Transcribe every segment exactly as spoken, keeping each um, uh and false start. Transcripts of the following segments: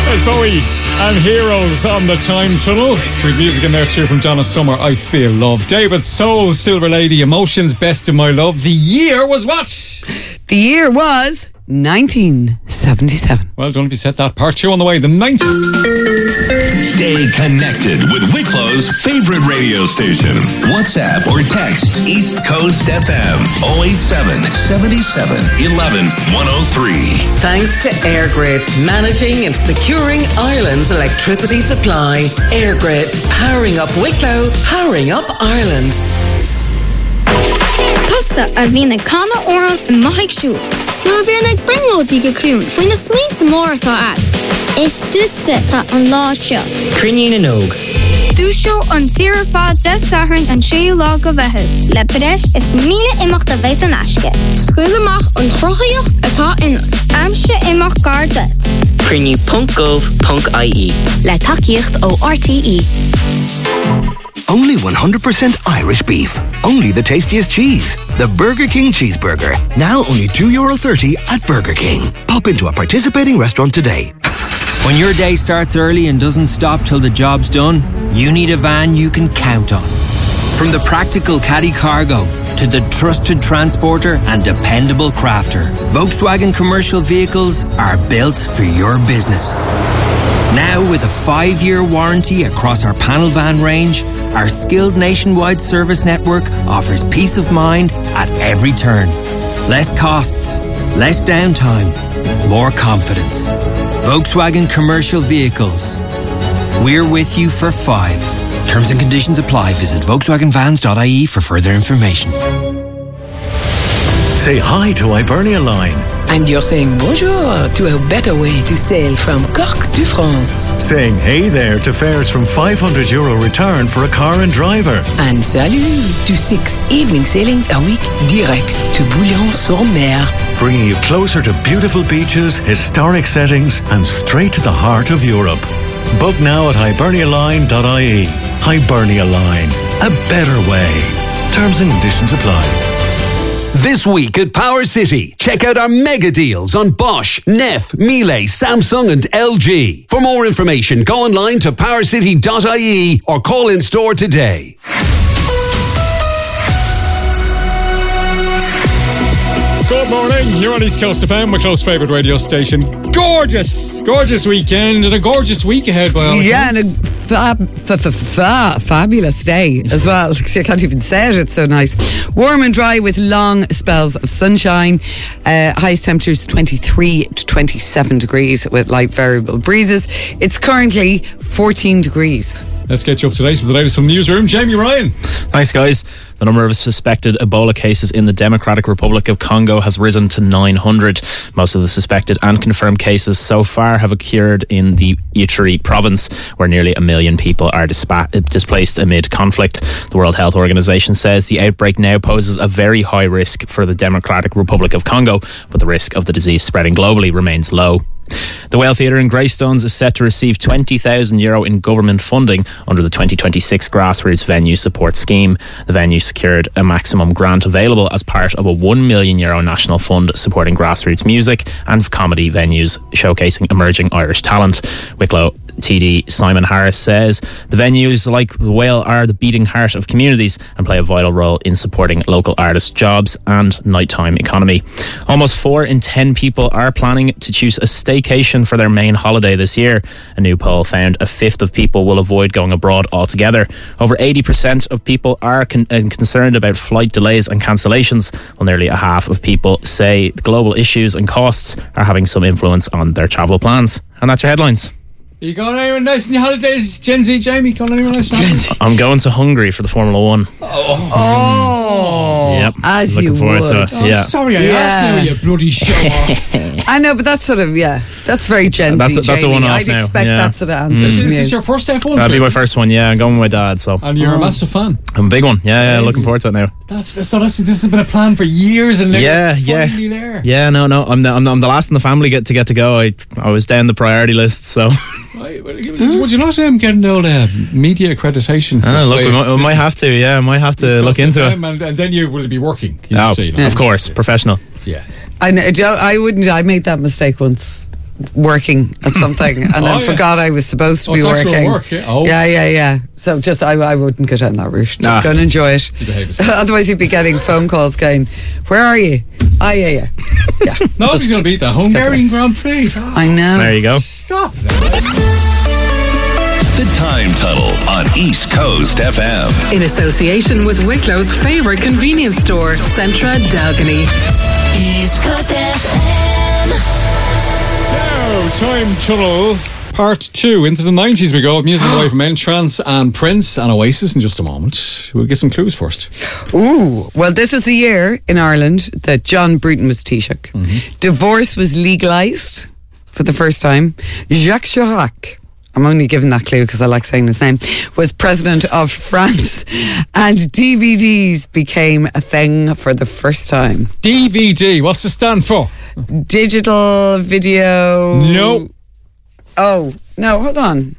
There's Bowie and Heroes on the Time Tunnel. With music in there too from Donna Summer, I Feel Love. David Soul, Silver Lady, Emotions, Best of My Love. The year was what? The year was nineteen seventy-seven. Well done if you said that. Part two on the way, the nineties. Stay connected with Wicklow's favorite radio station. WhatsApp or text East Coast F M oh eight seven, seven seven, one one, one oh three. Thanks to EirGrid, managing and securing Ireland's electricity supply. EirGrid, powering up Wicklow, powering up Ireland. Tusa a bhína canna oran in maithig siúl. Nuair bhíonn ag bringlóidí go clún faoin na smaointe mór atá ad. Is dúitse tá an lá seo. Crinne na nóg. Dúseo an tíre fad de sathrainn an séú lá go bheithid. Le breis is míle imeacht a bheith an aisce. Scuil amach an chrochaíocht atá inat. Amse imeacht gar det. Crinne punt gov punt I E. Le takeíocht ó R T E. Only one hundred percent Irish beef. Only the tastiest cheese. The Burger King Cheeseburger. Now only two euro thirty at Burger King. Pop into a participating restaurant today. When your day starts early and doesn't stop till the job's done, you need a van you can count on. From the practical Caddy Cargo to the trusted transporter and dependable crafter, Volkswagen commercial vehicles are built for your business. Now with a five-year warranty across our panel van range, our skilled nationwide service network offers peace of mind at every turn. Less costs, less downtime, more confidence. Volkswagen Commercial Vehicles. We're with you for five. Terms and conditions apply. Visit Volkswagen Vans dot I E for further information. Say hi to Hibernia Line. And you're saying bonjour to a better way to sail from Cork to France. Saying hey there to fares from five hundred euro return for a car and driver. And salut to six evening sailings a week direct to Bouillon-sur-Mer. Bringing you closer to beautiful beaches, historic settings and straight to the heart of Europe. Book now at hibernia line dot I E. Hibernia Line. A better way. Terms and conditions apply. This week at Power City, check out our mega deals on Bosch, Neff, Miele, Samsung and L G. For more information, go online to power city dot I E or call in store today. Good morning, you're on East Coast F M, my close favourite radio station. Gorgeous, gorgeous weekend and a gorgeous week ahead by all Yeah, accounts. and a fab, f- f- fa- fabulous day as well. I can't even say it, it's so nice. Warm and dry with long spells of sunshine. Uh, highest temperatures twenty-three to twenty-seven degrees with light variable breezes. It's currently fourteen degrees. Let's get you up to date with the latest from the newsroom. Jamie Ryan. Thanks, guys. The number of suspected Ebola cases in the Democratic Republic of Congo has risen to nine hundred. Most of the suspected and confirmed cases so far have occurred in the Ituri province, where nearly a million people are dispa- displaced amid conflict. The World Health Organization says the outbreak now poses a very high risk for the Democratic Republic of Congo, but the risk of the disease spreading globally remains low. The Whale Theatre in Greystones is set to receive twenty thousand euro in government funding under the twenty twenty-six Grassroots Venue Support Scheme. The venue secured a maximum grant available as part of a one million euro national fund supporting grassroots music and comedy venues showcasing emerging Irish talent. Wicklow T D Simon Harris says the venues like the Whale are the beating heart of communities and play a vital role in supporting local artists' jobs and nighttime economy. Almost four in ten people are planning to choose a staycation for their main holiday this year. A new poll found a fifth of people will avoid going abroad altogether. Over eighty percent of people are con- concerned about flight delays and cancellations, while nearly a half of people say the global issues and costs are having some influence on their travel plans. And that's your headlines. You going anywhere nice in your holidays, Gen Z, Jamie? Going anywhere nice? I'm going to Hungary for the Formula One. Oh, oh yep. As Looking you forward would. to it. Oh, yeah. Sorry, I Yeah. asked you, you bloody show off. I know, but that's sort of, yeah, that's very Gen That's Z, a- that's a Jamie. one-off I'd now, expect yeah. that sort of answer Is from this you. is your first F one That'll trip? be my first one. Yeah, I'm going with my dad. So And you're a massive fan. I'm a big one. Yeah, yeah. Looking forward to it now. That's so. That's, this has been a plan for years, and now Yeah, you're yeah, finally there. yeah. No, no. I'm the, I'm the, I'm the last in the family get to get to go. I I was down the priority list, so. Right, well, would you not um, get an old uh, media accreditation? Ah, look, we might, we might have to. Yeah, I might have to look into it. And, and then you will be working. You Oh, see, like, of course, professional. Yeah. I know, Joe, I wouldn't. I made that mistake once. working at something and then Oh, yeah. forgot I was supposed to Oh, be it's actual working. work, yeah. Oh. yeah, yeah, yeah. So just I, I wouldn't go down that route. Just Nah. go and enjoy it. You behave yourself. Otherwise, you'd be getting phone calls going, "Where are you?" Ah, yeah, yeah, yeah. Nobody's Just- going to beat that Hungarian Grand Prix. I know. There you go. Stop it. The Time Tunnel on East Coast F M. In association with Wicklow's favourite convenience store, Centra Dalgany. East Coast F M. Now, Time Tunnel Part two. Into the nineties we go. Music away from Entrance and Prince and Oasis in just a moment. We'll get some clues first. Ooh, well, this was the year in Ireland that John Bruton was Taoiseach. Mm-hmm. Divorce was legalised for the first time. Jacques Chirac, I'm only giving that clue because I like saying his name, was president of France, and D V Ds became a thing for the first time. D V D, what's it stand for? Digital video. No. Oh, no, hold on.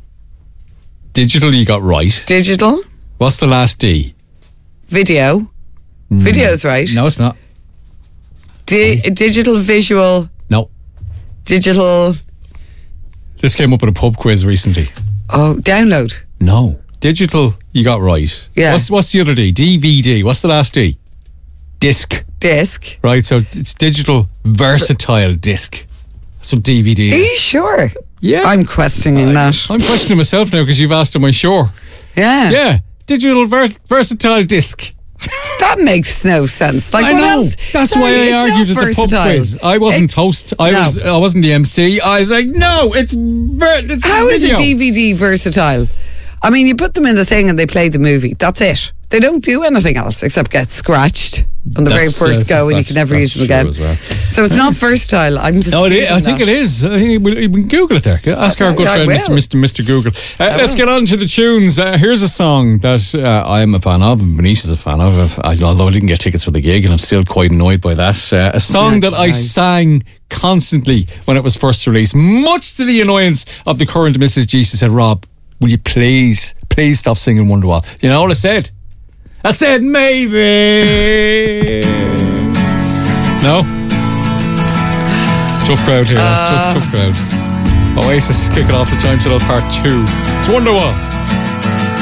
Digital, you got right. Digital. What's the last D? Video. Mm. Video's right. No, it's not. Di- digital visual. No. Digital. This came up at a pub quiz recently. Oh, download. No. Digital, you got right. Yeah. What's, what's the other D? D V D. What's the last D? Disc. Disc. Right, so it's digital versatile disc. That's what D V D is. Are you sure? Yeah. I'm questioning I, that. I'm questioning myself now because you've asked, am I sure? Yeah. Yeah. Digital ver- versatile disc. That makes no sense. Like, I what know. else? That's Sorry, why I it's argued not at the pub versatile. quiz. I wasn't It- host. I No. was. I wasn't the M C. I was like, no, it's. Ver- it's How is video. a D V D versatile? I mean, you put them in the thing and they play the movie. That's it. They don't do anything else except get scratched on the That's, very first uh, go, and you that's- can never that's use them again. true as well. So it's not versatile. I'm just. No, it is. I think it is. I think we, we can Google it there. Ask our good I friend, will. Mister Mister Mister Google. Uh, let's will. get on to the tunes. Uh, here's a song that uh, I am a fan of, and Bernice is a fan of. I, although I didn't get tickets for the gig, and I'm still quite annoyed by that. Uh, a song that I Nice. sang constantly when it was first released, much to the annoyance of the current Missus G. She said, "Rob, will you please, please stop singing Wonderwall?" You know what I said? I said, maybe. No? Tough crowd here. That's tough, tough crowd. Oasis kicking off the Time Tunnel Part two. It's Wonderwall.